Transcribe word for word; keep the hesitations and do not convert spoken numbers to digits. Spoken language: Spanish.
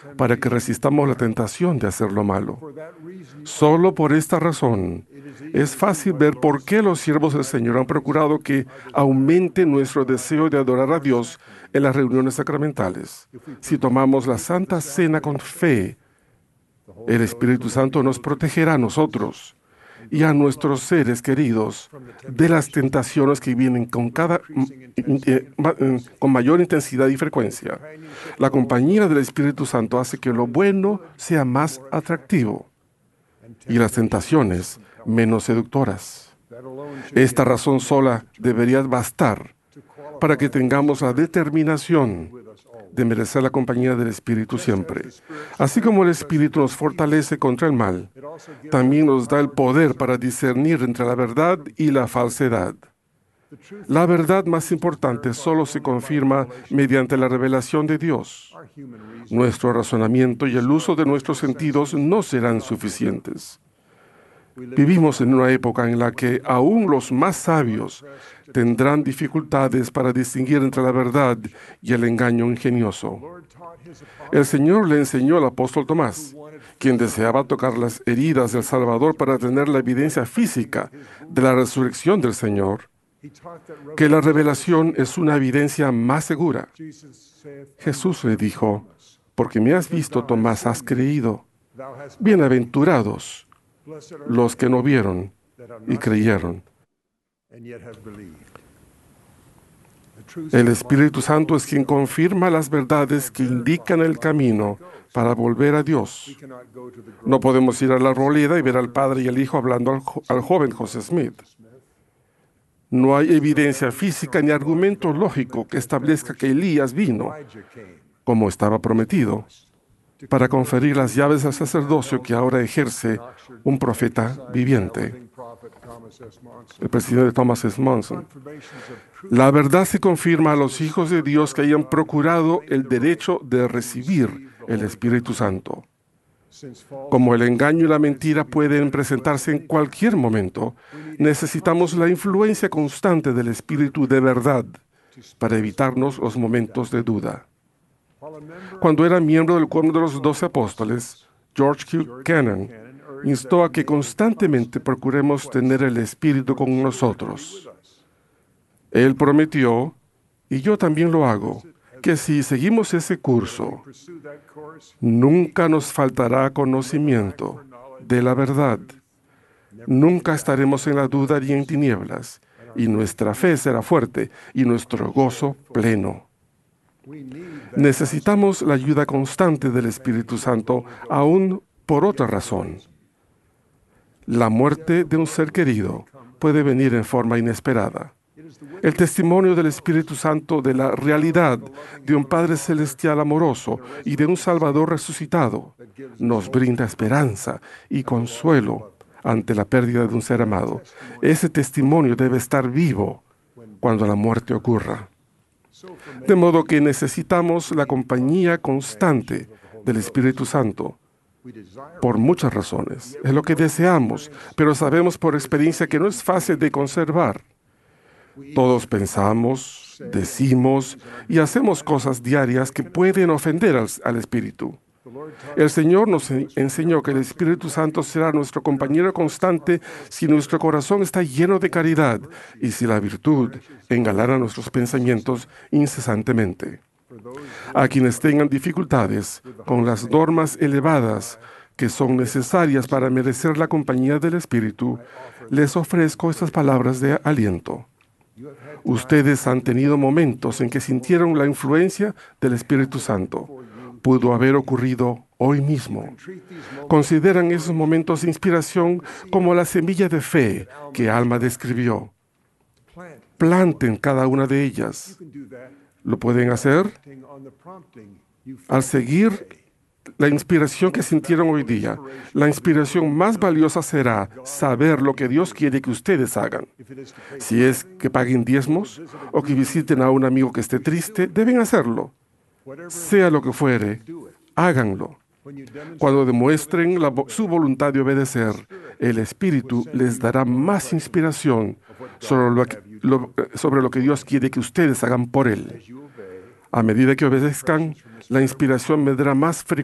para que resistamos la tentación de hacer lo malo. Solo por esta razón es fácil ver por qué los siervos del Señor han procurado que aumente nuestro deseo de adorar a Dios en las reuniones sacramentales. Si tomamos la Santa Cena con fe, el Espíritu Santo nos protegerá a nosotros y a nuestros seres queridos de las tentaciones que vienen con, cada, eh, con mayor intensidad y frecuencia. La compañía del Espíritu Santo hace que lo bueno sea más atractivo y las tentaciones menos seductoras. Esta razón sola debería bastar para que tengamos la determinación de merecer la compañía del Espíritu siempre. Así como el Espíritu nos fortalece contra el mal, también nos da el poder para discernir entre la verdad y la falsedad. La verdad más importante solo se confirma mediante la revelación de Dios. Nuestro razonamiento y el uso de nuestros sentidos no serán suficientes. Vivimos en una época en la que aún los más sabios tendrán dificultades para distinguir entre la verdad y el engaño ingenioso. El Señor le enseñó al apóstol Tomás, quien deseaba tocar las heridas del Salvador para tener la evidencia física de la resurrección del Señor, que la revelación es una evidencia más segura. Jesús le dijo, porque me has visto, Tomás, has creído. Bienaventurados los que no vieron y creyeron. El Espíritu Santo es quien confirma las verdades que indican el camino para volver a Dios. No podemos ir a la arboleda y ver al Padre y al Hijo hablando al, jo- al joven José Smith. No hay evidencia física ni argumento lógico que establezca que Elías vino, como estaba prometido, para conferir las llaves al sacerdocio que ahora ejerce un profeta viviente, el presidente Thomas S. Monson. La verdad se confirma a los hijos de Dios que hayan procurado el derecho de recibir el Espíritu Santo. Como el engaño y la mentira pueden presentarse en cualquier momento, necesitamos la influencia constante del Espíritu de verdad para evitarnos los momentos de duda. Cuando era miembro del Quórum de los Doce Apóstoles, George Q. Cannon instó a que constantemente procuremos tener el Espíritu con nosotros. Él prometió, y yo también lo hago, que si seguimos ese curso, nunca nos faltará conocimiento de la verdad. Nunca estaremos en la duda ni en tinieblas, y nuestra fe será fuerte y nuestro gozo pleno. Necesitamos la ayuda constante del Espíritu Santo, aún por otra razón. La muerte de un ser querido puede venir en forma inesperada. El testimonio del Espíritu Santo de la realidad de un Padre Celestial amoroso y de un Salvador resucitado nos brinda esperanza y consuelo ante la pérdida de un ser amado. Ese testimonio debe estar vivo cuando la muerte ocurra. De modo que necesitamos la compañía constante del Espíritu Santo por muchas razones. Es lo que deseamos, pero sabemos por experiencia que no es fácil de conservar. Todos pensamos, decimos y hacemos cosas diarias que pueden ofender al, al Espíritu. El Señor nos enseñó que el Espíritu Santo será nuestro compañero constante si nuestro corazón está lleno de caridad y si la virtud engalara nuestros pensamientos incesantemente. A quienes tengan dificultades con las normas elevadas que son necesarias para merecer la compañía del Espíritu, les ofrezco estas palabras de aliento. Ustedes han tenido momentos en que sintieron la influencia del Espíritu Santo. Pudo haber ocurrido hoy mismo. Consideran esos momentos de inspiración como la semilla de fe que Alma describió. Planten cada una de ellas. ¿Lo pueden hacer? Al seguir la inspiración que sintieron hoy día, la inspiración más valiosa será saber lo que Dios quiere que ustedes hagan. Si es que paguen diezmos o que visiten a un amigo que esté triste, deben hacerlo. Sea lo que fuere, háganlo. Cuando demuestren la, su voluntad de obedecer, el Espíritu les dará más inspiración sobre lo, que, lo, sobre lo que Dios quiere que ustedes hagan por Él. A medida que obedezcan, la inspiración vendrá más frecuente